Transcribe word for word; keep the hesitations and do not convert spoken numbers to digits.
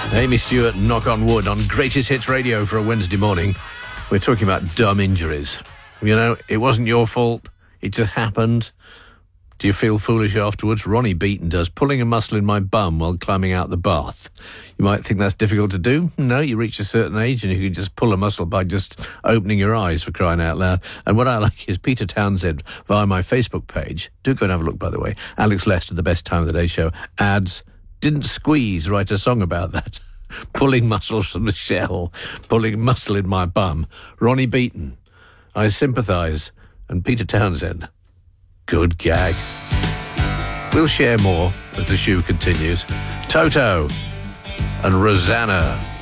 Amy Stewart, Knock on Wood, on Greatest Hits Radio for a Wednesday morning. We're talking about dumb injuries. You know, it wasn't your fault. It just happened. Do you feel foolish afterwards? Ronnie Beaton does. Pulling a muscle in my bum while climbing out the bath. You might think that's difficult to do. No, you reach a certain age and you can just pull a muscle by just opening your eyes, for crying out loud. And what I like is Peter Townsend via my Facebook page. Do go and have a look, by the way. Alex Lester, the Best Time of the Day show, adds, didn't Squeeze write a song about that? Pulling muscles from the shell, pulling muscle in my bum. Ronnie Beaton, I sympathise. And Peter Townsend, good gag. We'll share more as the shoe continues. Toto and Rosanna.